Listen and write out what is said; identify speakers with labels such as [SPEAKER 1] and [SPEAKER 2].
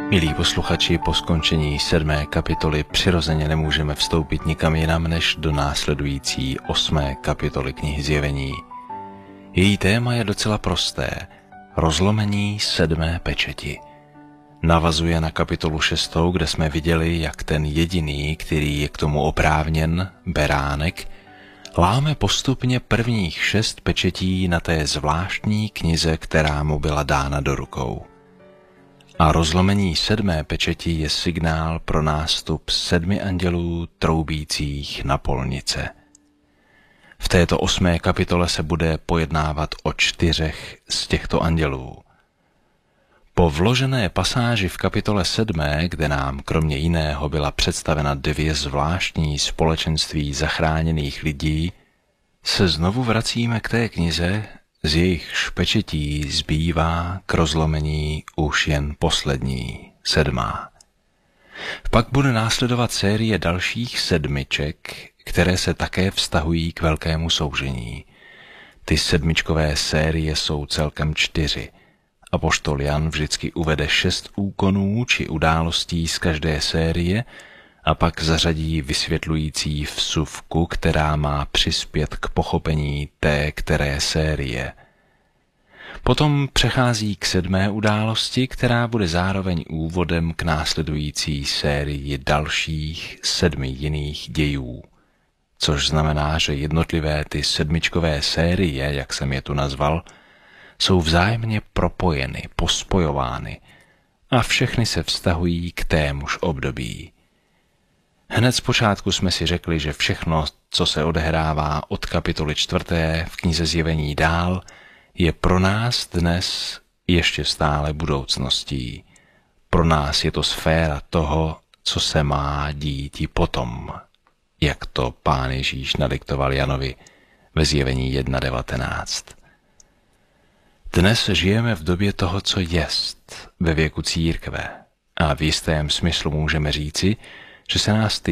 [SPEAKER 1] Milí posluchači, po skončení 7. kapitoly přirozeně nemůžeme vstoupit nikam jinam než do následující 8. kapitoly knihy Zjevení. Její téma je docela prosté. Rozlomení 7. pečeti. Navazuje na kapitolu 6., kde jsme viděli, jak ten jediný, který je k tomu oprávněn, beránek, láme postupně prvních 6 pečetí na té zvláštní knize, která mu byla dána do rukou. A rozlomení 7. pečeti je signál pro nástup 7 andělů troubících na polnice. V této 8. kapitole se bude pojednávat o 4 z těchto andělů. Po vložené pasáži v kapitole 7., kde nám kromě jiného byla představena 2 zvláštní společenství zachráněných lidí, se znovu vracíme k té knize, z jejichž pečetí zbývá k rozlomení už jen poslední, 7. Pak bude následovat série dalších 7, které se také vztahují k velkému soužení. Ty 7čkové série jsou celkem 4. Apoštol Jan vždycky uvede 6 úkonů či událostí z každé série a pak zařadí vysvětlující vsuvku, která má přispět k pochopení té které série. Potom přechází k 7. události, která bude zároveň úvodem k následující sérii dalších 7 jiných dějů. Což znamená, že jednotlivé ty 7čkové série, jak jsem je tu nazval, jsou vzájemně propojeny, pospojovány a všechny se vztahují k témuž období. Hned zpočátku jsme si řekli, že všechno, co se odehrává od kapitoly 4. v knize Zjevení dál, je pro nás dnes ještě stále budoucností. Pro nás je to sféra toho, co se má díti potom, jak to Pán Ježíš nadiktoval Janovi ve Zjevení 1.19. Dnes žijeme v době toho, co jest, ve věku církve, a v jistém smyslu můžeme říci, že se nás ty